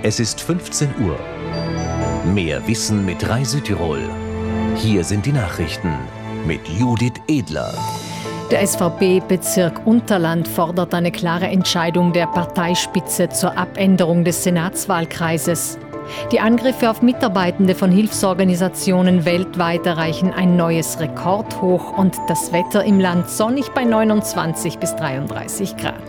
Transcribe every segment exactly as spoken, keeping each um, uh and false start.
Es ist fünfzehn Uhr. Mehr Wissen mit Rai Südtirol. Hier sind die Nachrichten mit Judith Edler. Der S V P-Bezirk Unterland fordert eine klare Entscheidung der Parteispitze zur Abänderung des Senatswahlkreises. Die Angriffe auf Mitarbeitende von Hilfsorganisationen weltweit erreichen ein neues Rekordhoch und das Wetter im Land sonnig bei neunundzwanzig bis dreiunddreißig Grad.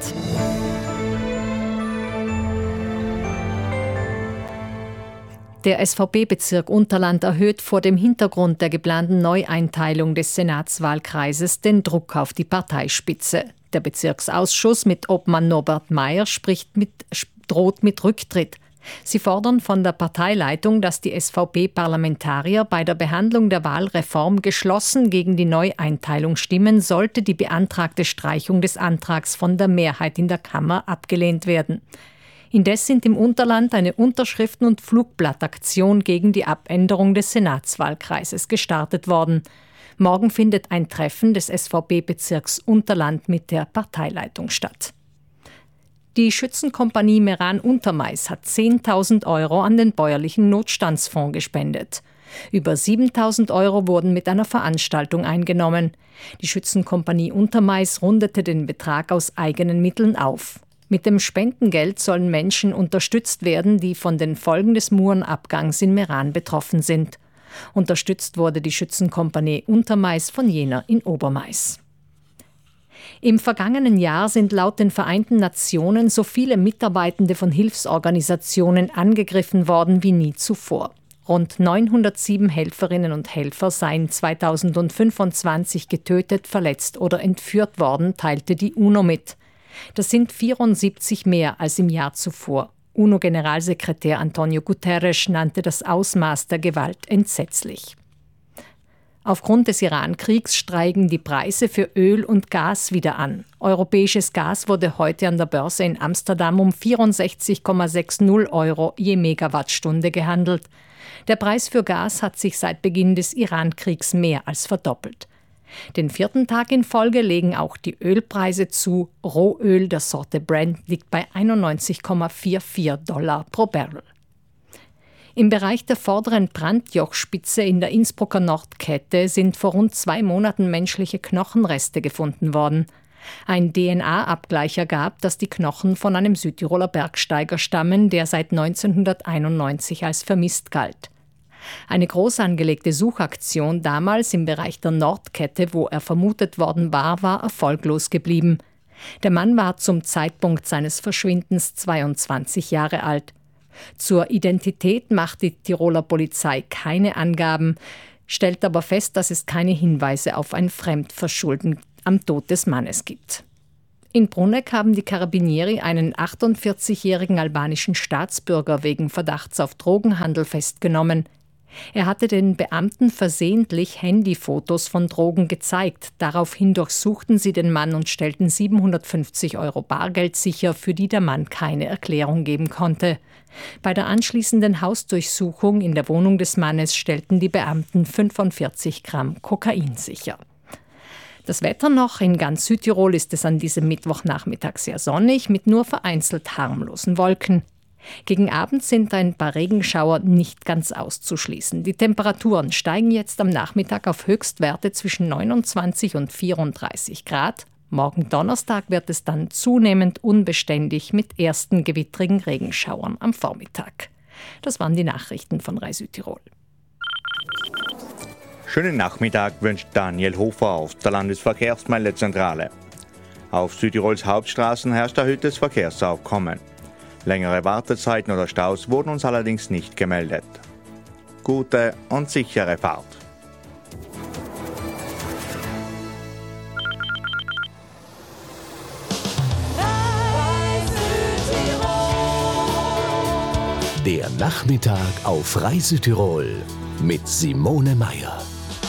Der S V P-Bezirk Unterland erhöht vor dem Hintergrund der geplanten Neueinteilung des Senatswahlkreises den Druck auf die Parteispitze. Der Bezirksausschuss mit Obmann Norbert Meyer spricht mit, droht mit Rücktritt. Sie fordern von der Parteileitung, dass die S V P-Parlamentarier bei der Behandlung der Wahlreform geschlossen gegen die Neueinteilung stimmen, sollte die beantragte Streichung des Antrags von der Mehrheit in der Kammer abgelehnt werden. Indes sind im Unterland eine Unterschriften- und Flugblattaktion gegen die Abänderung des Senatswahlkreises gestartet worden. Morgen findet ein Treffen des S V P-Bezirks Unterland mit der Parteileitung statt. Die Schützenkompanie Meran-Untermais hat zehntausend Euro an den bäuerlichen Notstandsfonds gespendet. Über siebentausend Euro wurden mit einer Veranstaltung eingenommen. Die Schützenkompanie Untermais rundete den Betrag aus eigenen Mitteln auf. Mit dem Spendengeld sollen Menschen unterstützt werden, die von den Folgen des Murenabgangs in Meran betroffen sind. Unterstützt wurde die Schützenkompanie Untermais von Jena in Obermais. Im vergangenen Jahr sind laut den Vereinten Nationen so viele Mitarbeitende von Hilfsorganisationen angegriffen worden wie nie zuvor. Rund neunhundertsieben Helferinnen und Helfer seien zweitausendfünfundzwanzig getötet, verletzt oder entführt worden, teilte die UNO mit. Das sind vierundsiebzig mehr als im Jahr zuvor. UNO-Generalsekretär Antonio Guterres nannte das Ausmaß der Gewalt entsetzlich. Aufgrund des Iran-Kriegs steigen die Preise für Öl und Gas wieder an. Europäisches Gas wurde heute an der Börse in Amsterdam um vierundsechzig Komma sechzig Euro je Megawattstunde gehandelt. Der Preis für Gas hat sich seit Beginn des Iran-Kriegs mehr als verdoppelt. Den vierten Tag in Folge legen auch die Ölpreise zu. Rohöl der Sorte Brent liegt bei einundneunzig Komma vierundvierzig Dollar pro Barrel. Im Bereich der vorderen Brandjochspitze in der Innsbrucker Nordkette sind vor rund zwei Monaten menschliche Knochenreste gefunden worden. Ein D N A-Abgleich ergab, dass die Knochen von einem Südtiroler Bergsteiger stammen, der seit neunzehnhunderteinundneunzig als vermisst galt. Eine groß angelegte Suchaktion damals im Bereich der Nordkette, wo er vermutet worden war, war erfolglos geblieben. Der Mann war zum Zeitpunkt seines Verschwindens zweiundzwanzig Jahre alt. Zur Identität macht die Tiroler Polizei keine Angaben, stellt aber fest, dass es keine Hinweise auf ein Fremdverschulden am Tod des Mannes gibt. In Bruneck haben die Carabinieri einen achtundvierzigjährigen albanischen Staatsbürger wegen Verdachts auf Drogenhandel festgenommen. Er hatte den Beamten versehentlich Handyfotos von Drogen gezeigt. Daraufhin durchsuchten sie den Mann und stellten siebenhundertfünfzig Euro Bargeld sicher, für die der Mann keine Erklärung geben konnte. Bei der anschließenden Hausdurchsuchung in der Wohnung des Mannes stellten die Beamten fünfundvierzig Gramm Kokain sicher. Das Wetter noch. In ganz Südtirol ist es an diesem Mittwochnachmittag sehr sonnig, mit nur vereinzelt harmlosen Wolken. Gegen Abend sind ein paar Regenschauer nicht ganz auszuschließen. Die Temperaturen steigen jetzt am Nachmittag auf Höchstwerte zwischen neunundzwanzig und vierunddreißig Grad. Morgen Donnerstag wird es dann zunehmend unbeständig mit ersten gewittrigen Regenschauern am Vormittag. Das waren die Nachrichten von Rai Südtirol. Schönen Nachmittag wünscht Daniel Hofer aus der Landesverkehrsmeldezentrale. Auf Südtirols Hauptstraßen herrscht erhöhtes Verkehrsaufkommen. Längere Wartezeiten oder Staus wurden uns allerdings nicht gemeldet. Gute und sichere Fahrt. Der Nachmittag auf Rai Südtirol mit Simone Meier.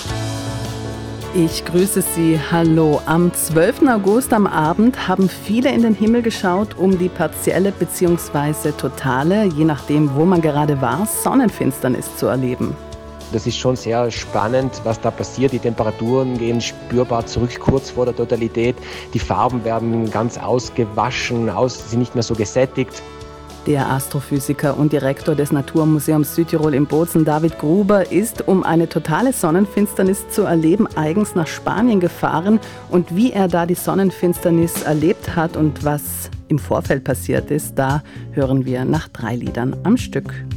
Ich grüße Sie. Hallo. Am zwölften August am Abend haben viele in den Himmel geschaut, um die partielle bzw. totale, je nachdem, wo man gerade war, Sonnenfinsternis zu erleben. Das ist schon sehr spannend, was da passiert. Die Temperaturen gehen spürbar zurück, kurz vor der Totalität. Die Farben werden ganz ausgewaschen, aus, sind nicht mehr so gesättigt. Der Astrophysiker und Direktor des Naturmuseums Südtirol in Bozen, David Gruber, ist, um eine totale Sonnenfinsternis zu erleben, eigens nach Spanien gefahren. Und wie er da die Sonnenfinsternis erlebt hat und was im Vorfeld passiert ist, da hören wir nach drei Liedern am Stück.